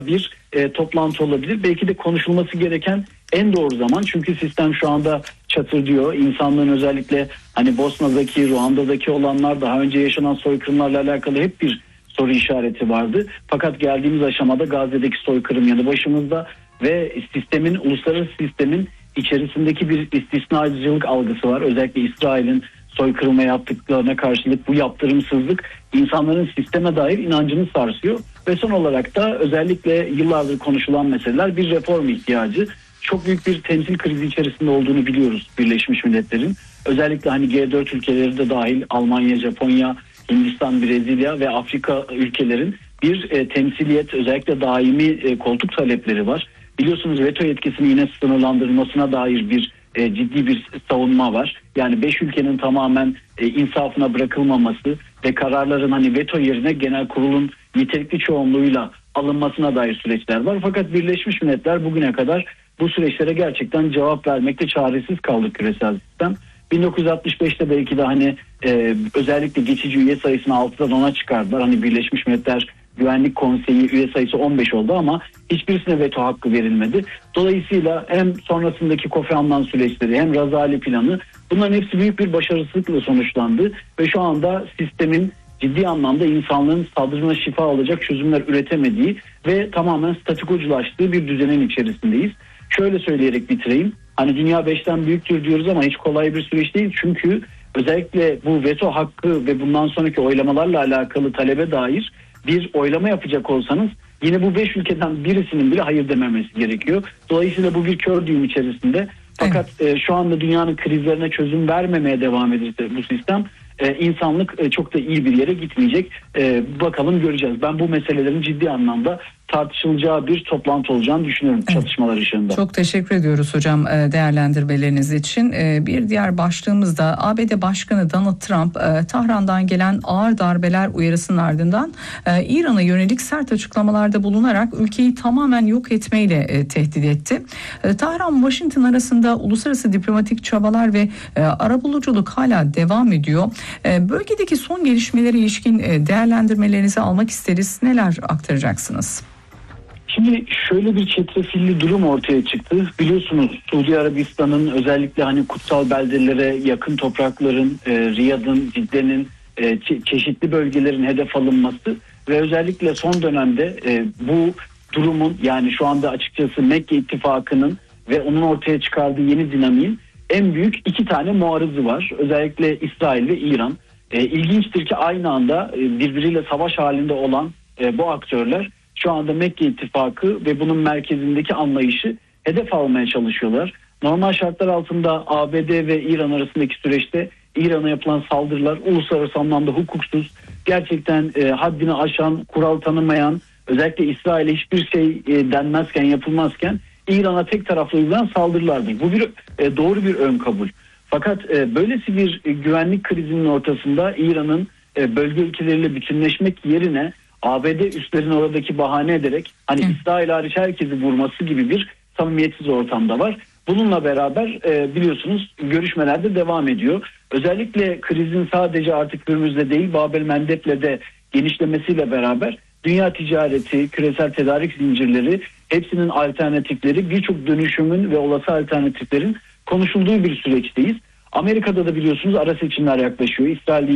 bir toplantı olabilir. Belki de konuşulması gereken en doğru zaman. Çünkü sistem şu anda çatır diyor. İnsanlığın özellikle hani Bosna'daki, Ruanda'daki olanlar, daha önce yaşanan soykırımlarla alakalı hep bir soru işareti vardı. Fakat geldiğimiz aşamada Gazze'deki soykırım yanı başımızda ve uluslararası sistemin içerisindeki bir istisnacılık algısı var. Özellikle İsrail'in soykırıma yaptıklarına karşılık bu yaptırımsızlık insanların sisteme dair inancını sarsıyor. Ve son olarak da özellikle yıllardır konuşulan meseleler, bir reform ihtiyacı. Çok büyük bir temsil krizi içerisinde olduğunu biliyoruz Birleşmiş Milletler'in. Özellikle hani G4 ülkeleri de dahil Almanya, Japonya, Hindistan, Brezilya ve Afrika ülkelerin bir temsiliyet, özellikle daimi koltuk talepleri var. Biliyorsunuz veto yetkisini yine sınırlandırılmasına dair bir ciddi bir savunma var. Yani 5 ülkenin tamamen insafına bırakılmaması ve kararların hani veto yerine genel kurulun nitelikli çoğunluğuyla alınmasına dair süreçler var. Fakat Birleşmiş Milletler bugüne kadar bu süreçlere gerçekten cevap vermekte çaresiz kaldı küresel sistem. 1965'te belki de hani özellikle geçici üye sayısını 6'dan 10'a çıkardılar. Hani Birleşmiş Milletler Güvenlik Konseyi üye sayısı 15 oldu ama hiçbirisine veto hakkı verilmedi. Dolayısıyla hem sonrasındaki Kofi Annan süreçleri hem Razali planı, bunların hepsi büyük bir başarısızlıkla sonuçlandı. Ve şu anda sistemin ciddi anlamda insanlığın saldırına şifa olacak çözümler üretemediği ve tamamen statikoculaştığı bir düzenin içerisindeyiz. Şöyle söyleyerek bitireyim. Hani dünya 5'ten büyüktür diyoruz ama hiç kolay bir süreç değil. Çünkü özellikle bu veto hakkı ve bundan sonraki oylamalarla alakalı talebe dair bir oylama yapacak olsanız yine bu 5 ülkeden birisinin bile hayır dememesi gerekiyor. Dolayısıyla bu bir kör düğüm içerisinde. Fakat şu anda dünyanın krizlerine çözüm vermemeye devam edilirse bu sistem, insanlık çok da iyi bir yere gitmeyecek. Bakalım, göreceğiz. Ben bu meselelerin ciddi anlamda tartışılacağı bir toplantı olacağını düşünüyorum çatışmalar ışığında. Çok teşekkür ediyoruz hocam değerlendirmeleriniz için. Bir diğer başlığımız da ABD Başkanı Donald Trump Tahran'dan gelen ağır darbeler uyarısının ardından İran'a yönelik sert açıklamalarda bulunarak ülkeyi tamamen yok etmeyle tehdit etti. Tahran-Washington arasında uluslararası diplomatik çabalar ve arabuluculuk hala devam ediyor. Bölgedeki son gelişmelere ilişkin değerlendirmelerinizi almak isteriz. Neler aktaracaksınız? Şimdi şöyle bir çetrefilli durum ortaya çıktı. Biliyorsunuz Suudi Arabistan'ın özellikle hani kutsal beldelere yakın toprakların, Riyad'ın, Cidde'nin, çeşitli bölgelerin hedef alınması ve özellikle son dönemde bu durumun, yani şu anda açıkçası Mekke ittifakının ve onun ortaya çıkardığı yeni dinamiğin en büyük iki tane muarızı var. Özellikle İsrail ve İran. İlginçtir ki aynı anda birbiriyle savaş halinde olan bu aktörler şu anda Mekke ittifakı ve bunun merkezindeki anlayışı hedef almaya çalışıyorlar. Normal şartlar altında ABD ve İran arasındaki süreçte İran'a yapılan saldırılar uluslararası anlamda hukuksuz, gerçekten haddini aşan, kural tanımayan, özellikle İsrail'e hiçbir şey denmezken, yapılmazken İran'a tek taraflı uygulanan saldırılardır. Bu bir doğru bir ön kabul. Fakat böylesi bir güvenlik krizinin ortasında İran'ın bölge ülkeleriyle bütünleşmek yerine ABD üslerini oradaki bahane ederek hani İsrail hariç herkesi vurması gibi bir samimiyetsiz ortamda var. Bununla beraber biliyorsunuz görüşmeler de devam ediyor. Özellikle krizin sadece artık Hürmüz'de değil Bab-el Mandeb'le de genişlemesiyle beraber dünya ticareti, küresel tedarik zincirleri, hepsinin alternatifleri, birçok dönüşümün ve olası alternatiflerin konuşulduğu bir süreçteyiz. Amerika'da da biliyorsunuz ara seçimler yaklaşıyor. İsrail'de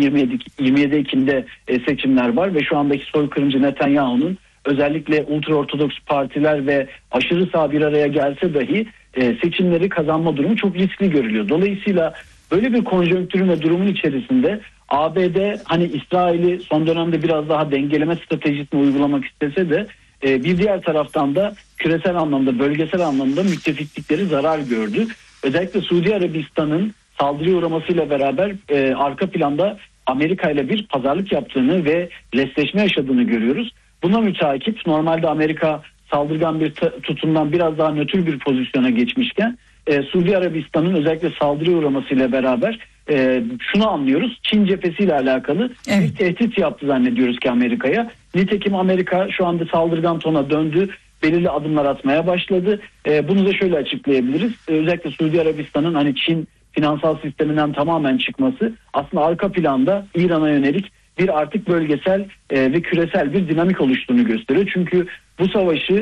27 Ekim'de seçimler var ve şu andaki soykırımcı Netanyahu'nun özellikle ultraortodoks partiler ve aşırı sağ bir araya gelse dahi seçimleri kazanma durumu çok riskli görülüyor. Dolayısıyla böyle bir konjonktürün ve durumun içerisinde ABD hani İsrail'i son dönemde biraz daha dengeleme stratejisini uygulamak istese de bir diğer taraftan da küresel anlamda, bölgesel anlamda müttefiklikleri zarar gördü. Özellikle Suudi Arabistan'ın saldırıya uğramasıyla beraber arka planda Amerika ile bir pazarlık yaptığını ve leşleşme yaşadığını görüyoruz. Buna müteakip normalde Amerika saldırgan bir tutumdan biraz daha nötr bir pozisyona geçmişken Suudi Arabistan'ın özellikle saldırıya uğramasıyla beraber şunu anlıyoruz. Çin cephesiyle alakalı bir tehdit yaptı zannediyoruz ki Amerika'ya. Nitekim Amerika şu anda saldırgan tona döndü. Belirli adımlar atmaya başladı. Bunu da şöyle açıklayabiliriz. Özellikle Suudi Arabistan'ın hani Çin finansal sisteminden tamamen çıkması aslında arka planda İran'a yönelik bir artık bölgesel ve küresel bir dinamik oluştuğunu gösteriyor. Çünkü bu savaşı